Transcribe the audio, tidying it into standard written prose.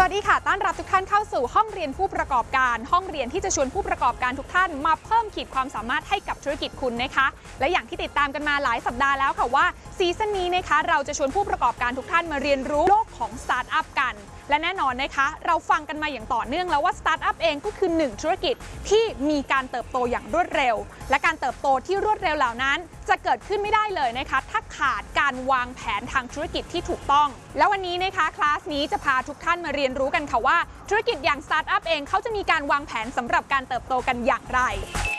วัสดีค่ะต้อนรับทุกท่านเข้าสู่ห้องเรียนผู้ประกอบการห้องเรียนที่จะชวนผู้ประกอบการทุกท่านมาเพิ่มขีดความสามารถให้กับธุรกิจคุณนะคะและอย่างที่ติดตามกันมาหลายสัปดาห์แล้วค่ะว่าซีซั่นนี้นะคะเราจะชวนผู้ประกอบการทุกท่านมาเรียนรู้โลกของสตาร์ทอัพกันและแน่นอนนะคะเราฟังกันมาอย่างต่อเนื่องแล้วว่าสตาร์ทอัพเองก็คือหนึ่งธุรกิจที่มีการเติบโตอย่างรวดเร็วและการเติบโตที่รวดเร็วเหล่านั้นจะเกิดขึ้นไม่ได้เลยนะคะถ้าขาดการวางแผนทางธุรกิจที่ถูกต้องแล้ววันนี้นะคะคลาสนี้จะพาทุกท่านมาเรียนรู้กันค่ะว่าธุรกิจอย่างสตาร์ทอัพเองเขาจะมีการวางแผนสำหรับการเติบโตกันอย่างไร